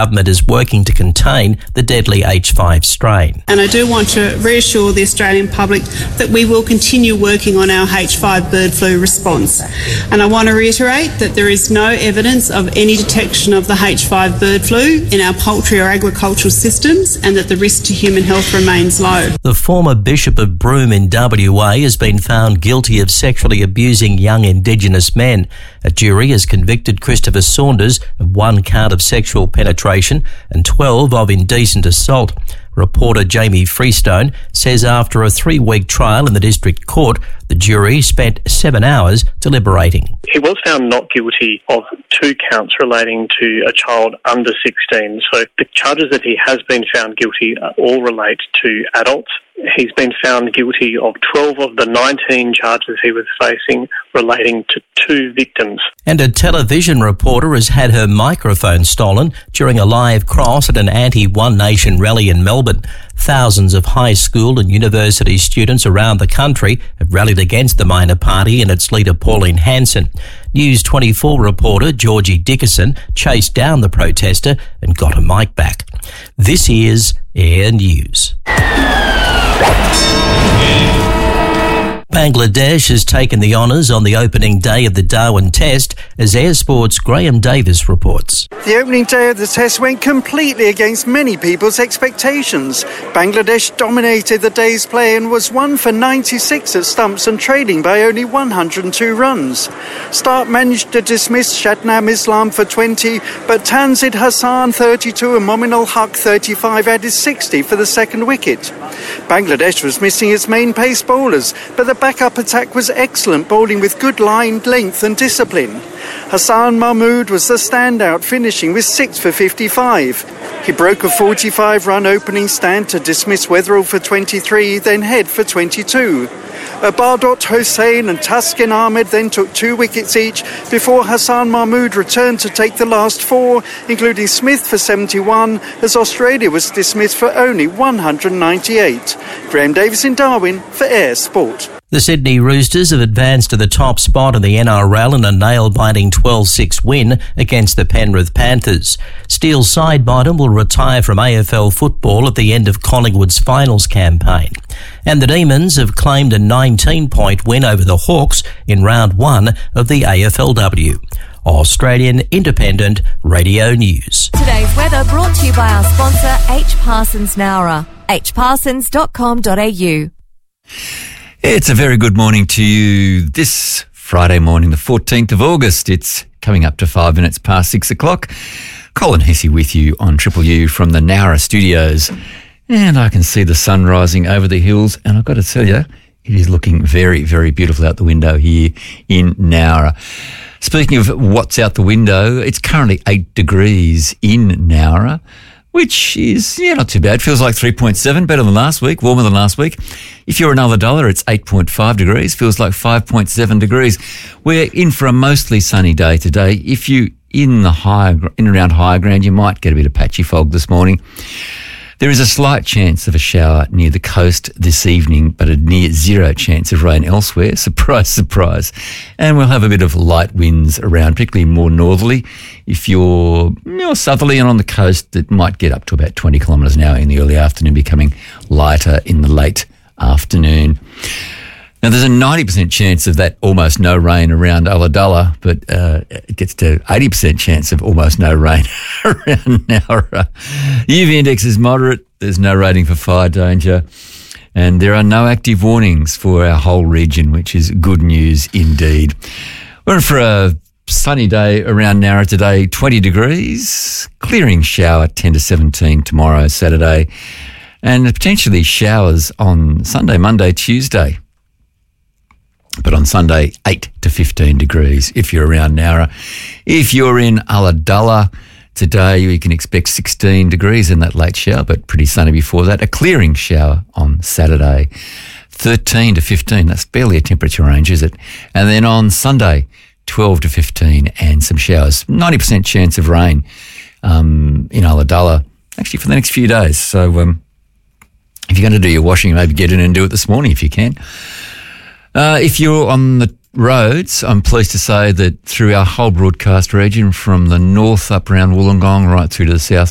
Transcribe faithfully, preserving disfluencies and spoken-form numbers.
government is working to contain the deadly H five strain. And I do want to reassure the Australian public that we will continue working on our H five bird flu response. And I want to reiterate that there is no evidence of any detection of the H five bird flu in our poultry or agricultural systems, and that the risk to human health remains low. The former Bishop of Broome in W A has been found guilty of sexually abusing young Indigenous men. A jury has convicted Christopher Saunders of one count of sexual penetration and twelve of indecent assault. Reporter Jamie Freestone says after a three-week trial in the district court, the jury spent seven hours deliberating. He was found not guilty of two counts relating to a child under sixteen. So the charges that he has been found guilty all relate to adults. He's been found guilty of twelve of the nineteen charges he was facing relating to two victims. And a television reporter has had her microphone stolen during a live cross at an anti-One Nation rally in Melbourne. Thousands of high school and university students around the country have rallied against the minor party and its leader Pauline Hanson. News twenty-four reporter Georgie Dickerson chased down the protester and got her mic back. This is Air News. Bangladesh has taken the honours on the opening day of the Darwin Test, as Air Sport's Graham Davis reports. The opening day of the test went completely against many people's expectations. Bangladesh dominated the day's play and was one for ninety-six at stumps and trailing by only one hundred two runs. Stark managed to dismiss Shadnam Islam for twenty, but Tanzid Hassan thirty-two and Mominul Haq thirty-five added sixty for the second wicket. Bangladesh was missing its main pace bowlers, but the backup attack was excellent, bowling with good line, length and discipline. Hassan Mahmood was the standout, finishing with six for fifty-five. He broke a forty-five run opening stand to dismiss Wetherell for twenty-three, then Head for twenty-two. Bardot Hossain and Taskin Ahmed then took two wickets each before Hassan Mahmood returned to take the last four, including Smith for seventy-one, as Australia was dismissed for only one hundred ninety-eight. Graham Davis in Darwin for Air Sport. The Sydney Roosters have advanced to the top spot in the N R L in a nail-biting twelve six win against the Penrith Panthers. Steel Sidebottom will retire from A F L football at the end of Collingwood's finals campaign. And the Demons have claimed a nineteen-point win over the Hawks in round one of the A F L W. Australian Independent Radio News. Today's weather brought to you by our sponsor H Parsons Nowra, h parsons dot com dot a u. It's a very good morning to you this Friday morning, the fourteenth of August. It's coming up to five minutes past six o'clock. Colin Hesse with you on Triple U from the Nowra studios. And I can see the sun rising over the hills, and I've got to tell you, it is looking very, very beautiful out the window here in Nowra. Speaking of what's out the window, it's currently eight degrees in Nowra, which is, yeah, not too bad. Feels like three point seven, better than last week, warmer than last week. If you're another dollar, it's eight point five degrees, feels like five point seven degrees. We're in for a mostly sunny day today. If you in the higher, in and around higher ground, you might get a bit of patchy fog this morning. There is a slight chance of a shower near the coast this evening, but a near zero chance of rain elsewhere. Surprise, surprise. And we'll have a bit of light winds around, particularly more northerly. If you're more southerly and on the coast, it might get up to about twenty kilometres an hour in the early afternoon, becoming lighter in the late afternoon. Now, there's a ninety percent chance of that almost no rain around Ulladulla, but uh, it gets to eighty percent chance of almost no rain around Nowra. The U V index is moderate. There's no rating for fire danger. And there are no active warnings for our whole region, which is good news indeed. We're in for a sunny day around Nowra today, twenty degrees. Clearing shower, ten to seventeen tomorrow, Saturday. And potentially showers on Sunday, Monday, Tuesday. But on Sunday, eight to fifteen degrees if you're around Nowra. If you're in Ulladulla today, you can expect sixteen degrees in that late shower, but pretty sunny before that. A clearing shower on Saturday, thirteen to fifteen. That's barely a temperature range, is it? And then on Sunday, twelve to fifteen and some showers. ninety percent chance of rain um, in Ulladulla, actually for the next few days. So um, if you're going to do your washing, maybe get in and do it this morning if you can. Uh, if you're on the roads, I'm pleased to say that through our whole broadcast region, from the north up around Wollongong right through to the south